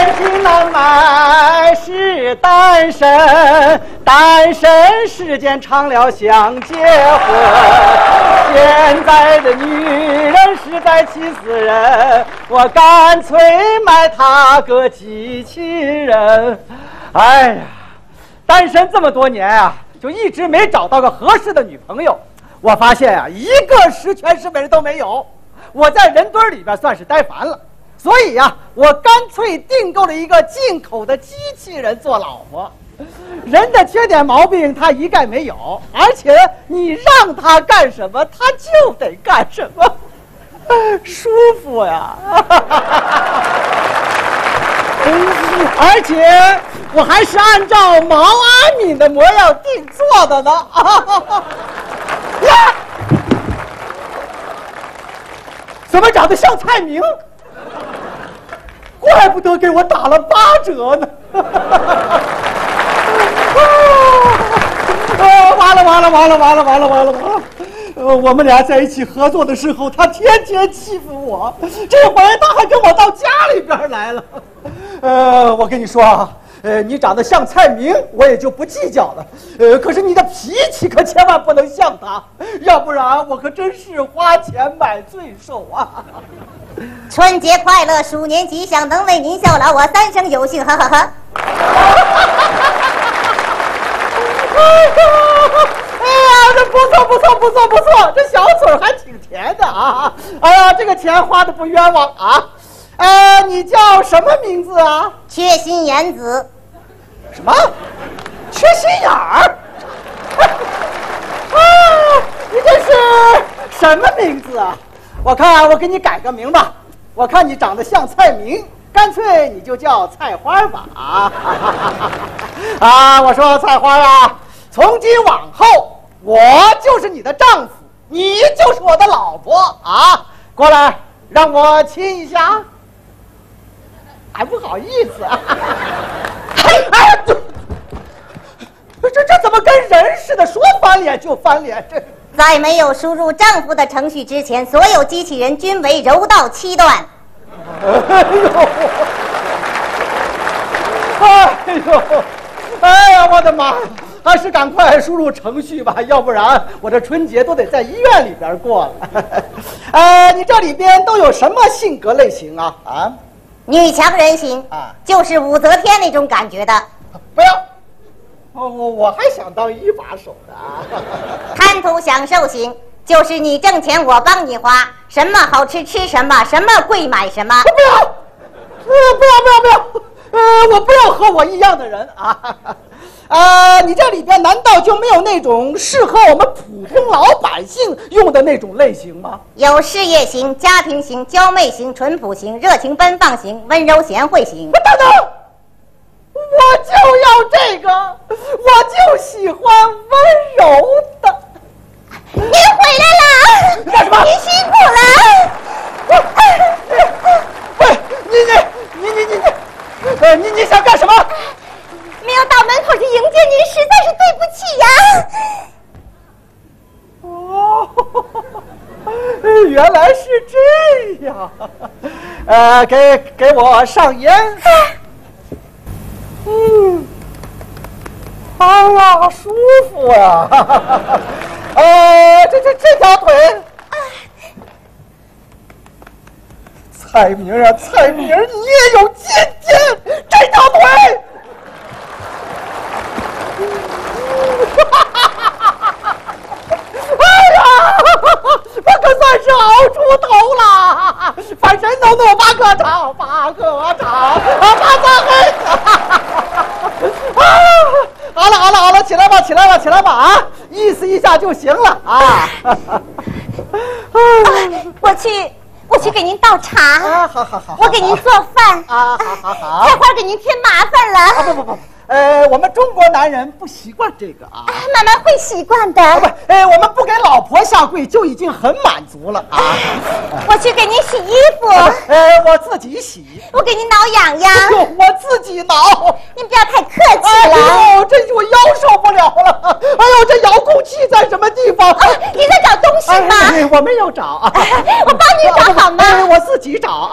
千金难买是单身，单身时间长了想结婚。现在的女人实在气死人，我干脆买她个机器人。哎呀，单身这么多年啊，就一直没找到个合适的女朋友。我发现啊，一个十全十美的都没有。我在人堆里边算是呆烦了，所以呀，我干脆订购了一个进口的机器人做老婆。人的缺点毛病他一概没有，而且你让他干什么他就得干什么，舒服呀。而且我还是按照毛阿敏的模样定做的呢。呀，怎么长得像蔡明？怪不得给我打了8折呢。完了！我们俩在一起合作的时候，他天天欺负我，这回他还跟我到家里边来了。我跟你说啊，你长得像蔡明，我也就不计较了。可是你的脾气可千万不能像他，要不然我可真是花钱买罪受啊！ 春节快乐，鼠年吉祥，能为您效劳，我3生有幸，呵呵呵。 哎呀，这不错，这小嘴还挺甜的啊！哎呀，这个钱花的不冤枉啊！你叫什么名字啊？ 缺心眼子。 什么？缺心眼儿？你这是什么名字啊？我看我给你改个名吧。我看你长得像蔡明，干脆你就叫菜花吧。我说菜花啊，从今往后我就是你的丈夫，你就是我的老婆啊！过来，让我亲一下。还不好意思啊！这怎么跟人似的，说翻脸就翻脸？这在没有输入丈夫的程序之前，所有机器人均为柔道7段。 哎呀，我的妈！还是赶快输入程序吧，要不然我这春节都得在医院里边过了。你这里边都有什么性格类型啊？ 女强人型就是武则天那种感觉的。 不要，我还想当一把手的啊。 贪图享受型就是你挣钱我帮你花，什么好吃吃什么，什么贵买什么。 不要，我不要和我一样的人啊！你这里边难道就没有那种适合我们普通老百姓用的那种类型吗？ 有事业型、家庭型、娇媚型、淳朴型、热情奔放型、温柔贤惠型。 等等，我就要这个，我就喜欢温柔的。 您回来了， 干什么？ 您辛苦了。 你想干什么？ 没有到门口就迎接您，实在是对不起呀。原来是这样。给我上烟。哎呀，舒服呀。这条腿。蔡明啊，蔡明，你也有今天，这条腿。哎呀，我可算是熬出头了，翻身农奴8个场，8个场，8个黑。好了，起来吧啊，意思一下就行了啊。 我去给您倒茶。 好， 我给您做饭。 好。 菜花给您添麻烦了。 不，我们中国男人不习惯这个啊。 慢慢会习惯的。 我们不给老婆下跪就已经很满足了啊。 我去给您洗衣服。 我自己洗。 我给您挠痒痒。 我自己挠。 您不要太客气了。 这我腰受不了了。这遥控器在什么地方？ 您在找东西吗？ 我没有找啊。 我帮您找好吗？ 我自己找。